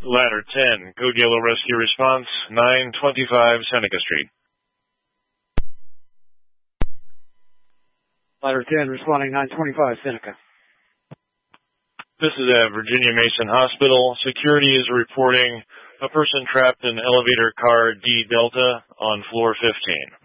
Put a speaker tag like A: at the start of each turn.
A: Ladder 10, Code Yellow Rescue Response, 925 Seneca Street.
B: Ladder 10, responding 925 Seneca.
A: This is at Virginia Mason Hospital. Security is reporting a person trapped in elevator car D Delta on floor 15.